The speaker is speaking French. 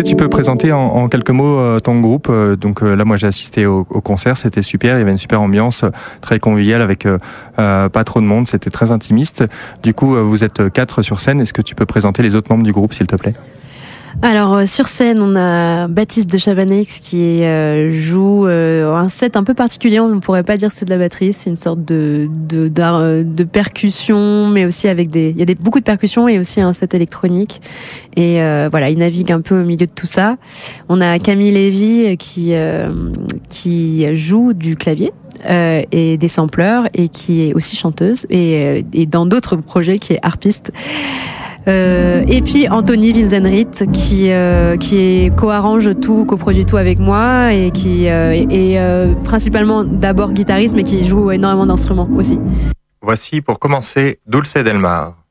tu peux présenter en quelques mots ton groupe? Donc là, moi, j'ai assisté au concert, c'était super. Il y avait une super ambiance, très conviviale, avec pas trop de monde. C'était très intimiste. Du coup, vous êtes 4 sur scène. Est-ce que tu peux présenter les autres membres du groupe, s'il te plaît? Alors sur scène, on a Baptiste de Chavaneix qui joue un set un peu particulier. On ne pourrait pas dire que c'est de la batterie, c'est une sorte de percussion, mais aussi avec il y a beaucoup de percussions et aussi un set électronique. Et voilà, il navigue un peu au milieu de tout ça. On a Camille Lévy qui joue du clavier. Et des sampleurs, et qui est aussi chanteuse, et dans d'autres projets qui est harpiste. Et puis Anthony Vinzenrit qui co-arrange tout, coproduit tout avec moi, et qui est principalement d'abord guitariste, mais qui joue énormément d'instruments aussi. Voici pour commencer Dulce del Mar.